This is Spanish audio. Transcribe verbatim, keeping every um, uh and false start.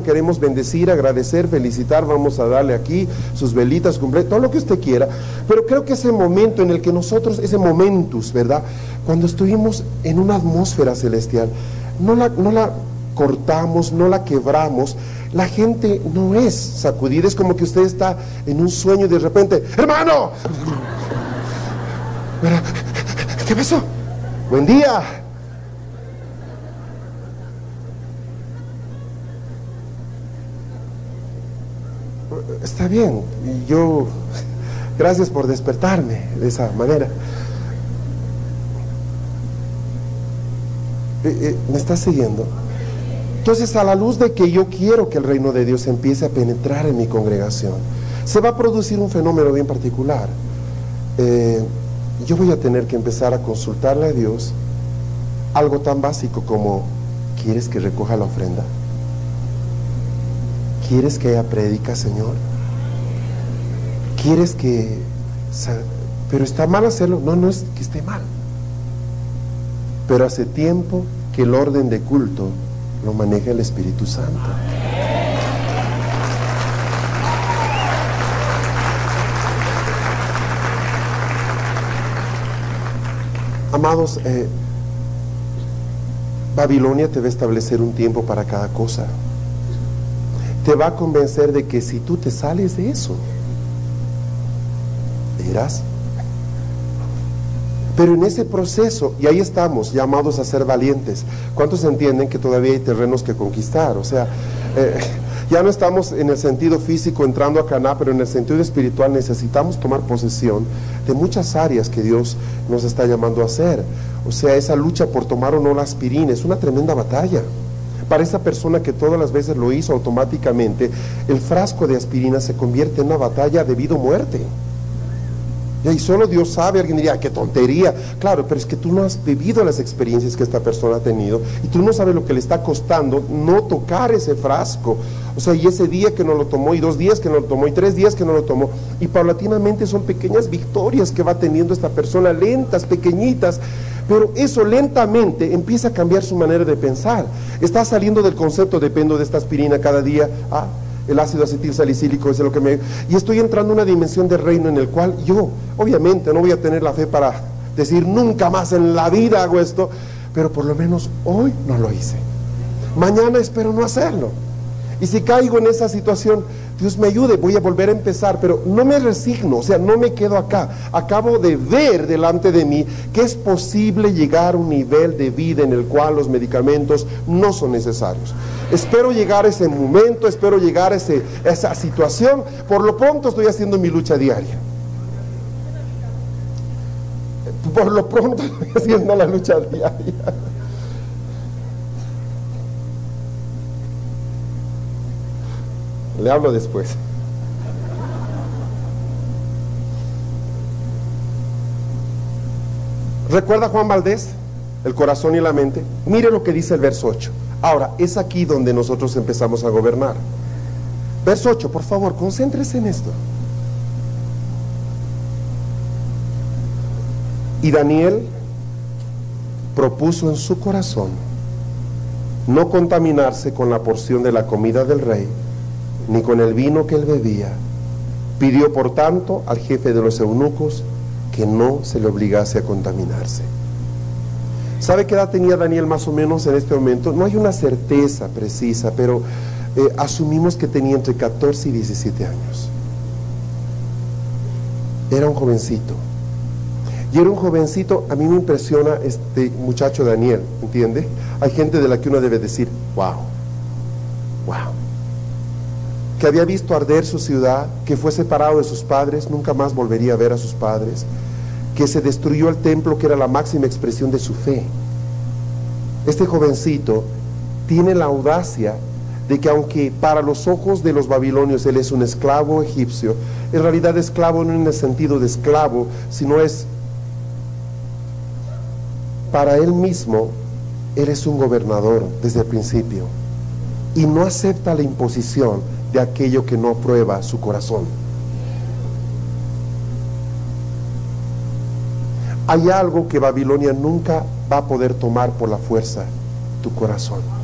queremos bendecir, agradecer, felicitar, vamos a darle aquí sus velitas, cumpleaños, todo lo que usted quiera, pero creo que ese momento en el que nosotros, ese momentus, ¿verdad? Cuando estuvimos en una atmósfera celestial, no la, no la cortamos, no la quebramos. La gente no es sacudida, es como que usted está en un sueño y de repente, hermano, ¿qué pasó? Buen día. Está bien, yo, gracias por despertarme de esa manera. Eh, eh, ¿Me estás siguiendo? Entonces, a la luz de que yo quiero que el reino de Dios empiece a penetrar en mi congregación, se va a producir un fenómeno bien particular. Eh, yo voy a tener que empezar a consultarle a Dios algo tan básico como: ¿quieres que recoja la ofrenda? ¿Quieres que haya prédica, Señor? ¿Quieres que...? Pero está mal hacerlo. No, no es que esté mal, pero hace tiempo que el orden de culto lo maneja el Espíritu Santo. Amados, eh, Babilonia te va a establecer un tiempo para cada cosa. Te va a convencer de que si tú te sales de eso, verás. Pero en ese proceso, y ahí estamos, llamados a ser valientes. ¿Cuántos entienden que todavía hay terrenos que conquistar? O sea, eh, ya no estamos en el sentido físico entrando a Caná, pero en el sentido espiritual necesitamos tomar posesión de muchas áreas que Dios nos está llamando a hacer. O sea, esa lucha por tomar o no la aspirina es una tremenda batalla. Para esa persona que todas las veces lo hizo automáticamente, el frasco de aspirina se convierte en una batalla de vida o muerte. Y solo Dios sabe. Alguien diría, qué tontería. Claro, pero es que tú no has vivido las experiencias que esta persona ha tenido y tú no sabes lo que le está costando no tocar ese frasco. O sea, y ese día que no lo tomó, y dos días que no lo tomó, y tres días que no lo tomó, y paulatinamente son pequeñas victorias que va teniendo esta persona, lentas, pequeñitas, pero eso lentamente empieza a cambiar su manera de pensar. Está saliendo del concepto, dependo de esta aspirina cada día, ah, el ácido acetil salicílico es lo que me... Y estoy entrando en una dimensión de reino en el cual yo, obviamente, no voy a tener la fe para decir nunca más en la vida hago esto, pero por lo menos hoy no lo hice. Mañana espero no hacerlo. Y si caigo en esa situación, Dios me ayude, voy a volver a empezar, pero no me resigno, o sea, no me quedo acá. Acabo de ver delante de mí que es posible llegar a un nivel de vida en el cual los medicamentos no son necesarios. Espero llegar a ese momento, espero llegar a, ese, a esa situación. Por lo pronto estoy haciendo mi lucha diaria. Por lo pronto estoy haciendo la lucha diaria. Le hablo después. ¿Recuerda Juan Valdés? El corazón y la mente. Mire lo que dice el verso ocho. Ahora, es aquí donde nosotros empezamos a gobernar. Verso ocho, por favor, concéntrese en esto. Y Daniel propuso en su corazón no contaminarse con la porción de la comida del rey, ni con el vino que él bebía. Pidió por tanto al jefe de los eunucos que no se le obligase a contaminarse. ¿Sabe qué edad tenía Daniel más o menos en este momento? No hay una certeza precisa, pero eh, asumimos que tenía entre catorce y diecisiete años. Era un jovencito. Y era un jovencito, a mí me impresiona este muchacho Daniel, ¿entiende? Hay gente de la que uno debe decir, wow, wow. Que había visto arder su ciudad, que fue separado de sus padres, nunca más volvería a ver a sus padres, que se destruyó el templo que era la máxima expresión de su fe. Este jovencito tiene la audacia de que aunque para los ojos de los babilonios él es un esclavo egipcio, en realidad esclavo no en el sentido de esclavo, sino es para él mismo, él es un gobernador desde el principio y no acepta la imposición de aquello que no aprueba su corazón. Hay algo que Babilonia nunca va a poder tomar por la fuerza: tu corazón.